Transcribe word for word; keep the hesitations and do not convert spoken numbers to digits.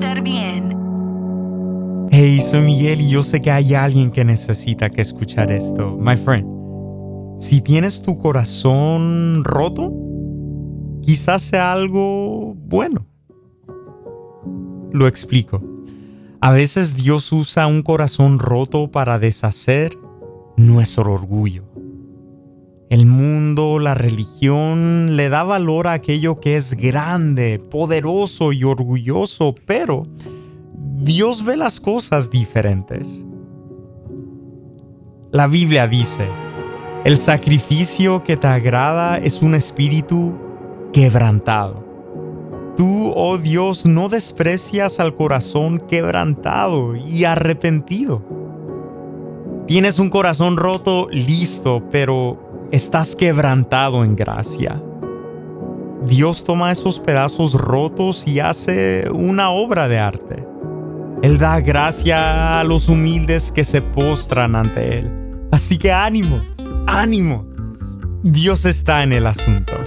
estar bien. Hey, soy Miguel y yo sé que hay alguien que necesita que escuchar esto. My friend, si tienes tu corazón roto, quizás sea algo bueno. Lo explico. A veces Dios usa un corazón roto para deshacer nuestro orgullo. El mundo, la religión, le da valor a aquello que es grande, poderoso y orgulloso, pero Dios ve las cosas diferentes. La Biblia dice, el sacrificio que te agrada es un espíritu quebrantado. Tú, oh Dios, no desprecias al corazón quebrantado y arrepentido. Tienes un corazón roto, listo, pero estás quebrantado en gracia. Dios toma esos pedazos rotos y hace una obra de arte. Él da gracia a los humildes que se postran ante Él. Así que ánimo, ánimo. Dios está en el asunto.